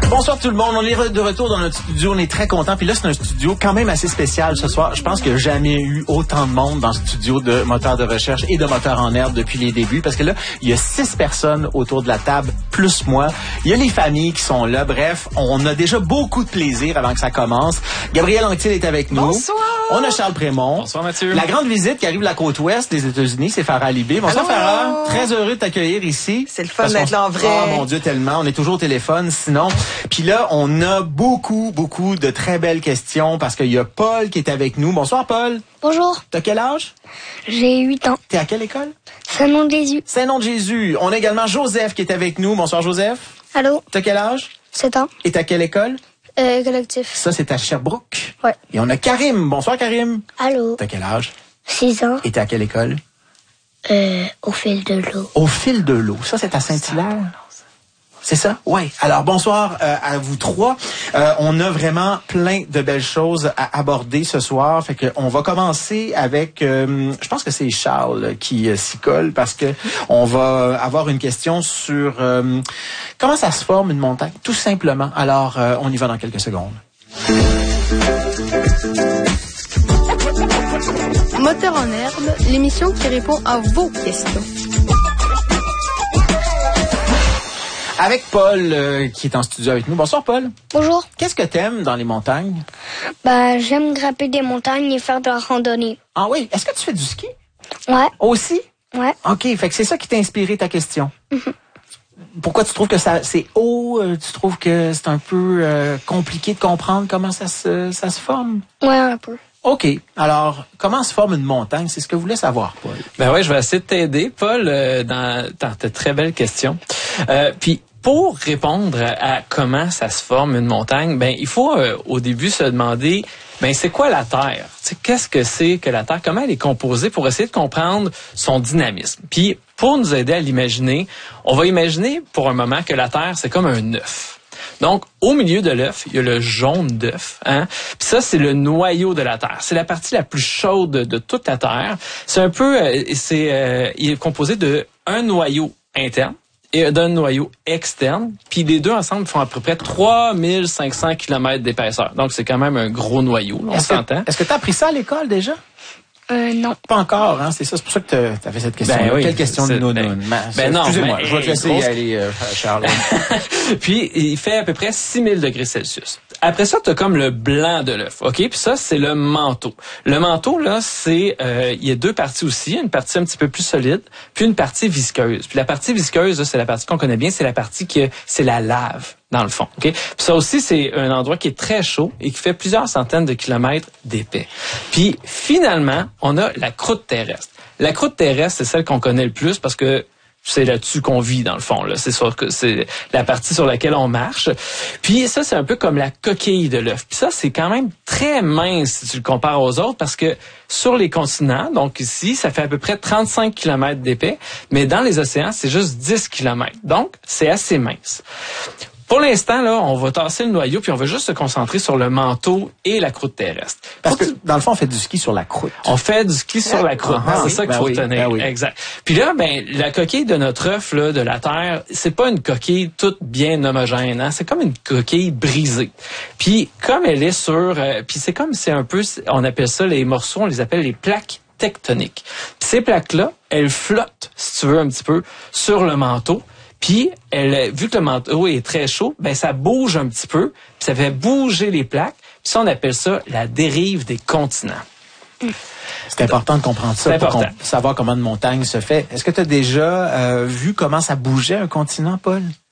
Bonsoir tout le monde, on est de retour dans notre studio, on est très contents. Puis là, c'est un studio quand même assez spécial ce soir. Je pense qu'il n'y a jamais eu autant de monde dans le studio de moteurs de recherche et de moteurs en herbe depuis les débuts. Parce que là, il y a 6 personnes autour de la table, plus moi. Il y a les familles qui sont là. Bref, on a déjà beaucoup de plaisir avant que ça commence. Gabriel Anctil est avec nous. Bonsoir! On a Charles Prémont. Bonsoir Mathieu. La grande visite qui arrive de la côte ouest des États-Unis, c'est Farah Libé. Bonsoir Farah. Très heureux de t'accueillir ici. C'est le fun d'être là en vrai. Oh mon Dieu, tellement. On est toujours au téléphone, sinon. Puis là, on a beaucoup de très belles questions parce qu'il y a Paul qui est avec nous. Bonsoir Paul. Bonjour. T'as quel âge? J'ai 8 ans. T'es à quelle école? Saint-Nom-de-Jésus. Saint-Nom-de-Jésus. On a également Joseph qui est avec nous. Bonsoir Joseph. Allô? T'as quel âge? 7 ans. Et t'as quelle école? Collectif. Ça, c'est à Sherbrooke. Ouais. Et on a Karim. Bonsoir Karim. Allô? T'as quel âge? 6 ans. Et t'es à quelle école? Au fil de l'eau. Au fil de l'eau. Ça, c'est à Saint-Hilaire? C'est ça? Oui. Alors, bonsoir à vous trois. On a vraiment plein de belles choses à aborder ce soir. Fait que on va commencer avec, je pense que c'est Charles qui s'y colle parce que on va avoir une question sur comment ça se forme une montagne, tout simplement. Alors, on y va dans quelques secondes. Moteur en herbe, l'émission qui répond à vos questions. Avec Paul qui est en studio avec nous. Bonsoir Paul. Bonjour. Qu'est-ce que t'aimes dans les montagnes? J'aime grimper des montagnes et faire de la randonnée. Ah oui. Est-ce que tu fais du ski? Ouais. Aussi? Ouais. OK. Fait que c'est ça qui t'a inspiré ta question. Pourquoi tu trouves que c'est haut? Tu trouves que c'est un peu compliqué de comprendre comment ça se forme? Ouais, un peu. OK. Alors, comment se forme une montagne? C'est ce que vous voulez savoir, Paul. Ben ouais, je vais essayer de t'aider, Paul, dans ta très belle question. Puis, pour répondre à comment ça se forme une montagne, ben il faut au début se demander, ben c'est quoi la Terre? Tu sais, qu'est-ce que c'est que la Terre? Comment elle est composée pour essayer de comprendre son dynamisme? Puis, pour nous aider à l'imaginer, on va imaginer pour un moment que la Terre, c'est comme un œuf. Donc, au milieu de l'œuf, il y a le jaune d'œuf. Hein? Puis ça, c'est le noyau de la Terre. C'est la partie la plus chaude de toute la Terre. C'est un peu, il est composé de un noyau interne et d'un noyau externe. Puis les deux ensemble font à peu près 3500 km d'épaisseur. Donc, c'est quand même un gros noyau, là, on s'entend. Est-ce que tu as appris ça à l'école déjà? Non. Pas encore, hein? C'est ça. C'est pour ça que tu as fait cette question. Ben oui, quelle question de nounoun? Non, excusez-moi, je vais te laisser y aller, Charles. Puis, il fait à peu près 6000 degrés Celsius. Après ça, tu as comme le blanc de l'œuf, OK? Puis ça, c'est le manteau. Le manteau, là, c'est... il y a deux parties aussi. Une partie un petit peu plus solide, puis une partie visqueuse. Puis la partie visqueuse, là, c'est la partie qu'on connaît bien, c'est la partie c'est la lave, dans le fond, OK? Puis ça aussi, c'est un endroit qui est très chaud et qui fait plusieurs centaines de kilomètres d'épais. Puis, finalement, on a la croûte terrestre. La croûte terrestre, c'est celle qu'on connaît le plus parce que c'est là-dessus qu'on vit, dans le fond. Là. C'est sûr que c'est la partie sur laquelle on marche. Puis ça, c'est un peu comme la coquille de l'œuf. Puis ça, c'est quand même très mince si tu le compares aux autres parce que sur les continents, donc ici, ça fait à peu près 35 km d'épais, mais dans les océans, c'est juste 10 km. Donc, c'est assez mince. Pour l'instant, là, on va tasser le noyau puis on va juste se concentrer sur le manteau et la croûte terrestre. Parce que, dans le fond, on fait du ski sur la croûte. On fait du ski sur la croûte. C'est ça qu'il faut retenir. Ben oui. Exact. Puis là, la coquille de notre œuf, là, de la Terre, c'est pas une coquille toute bien homogène, hein. C'est comme une coquille brisée. Puis, comme elle est puis c'est un peu, on appelle ça les morceaux, on les appelle les plaques tectoniques. Puis ces plaques-là, elles flottent, si tu veux, un petit peu, sur le manteau. Puis, vu que le manteau est très chaud, ça bouge un petit peu, puis ça fait bouger les plaques. Puis ça, on appelle ça la dérive des continents. C'est important de comprendre ça pour savoir comment une montagne se fait. Est-ce que tu as déjà vu comment ça bougeait un continent, Paul?